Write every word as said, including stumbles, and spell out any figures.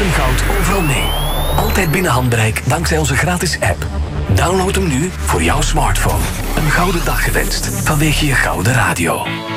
en goud overal mee. Altijd binnen handbereik dankzij onze gratis app. Download hem nu voor jouw smartphone. Een gouden dag gewenst vanwege je gouden radio.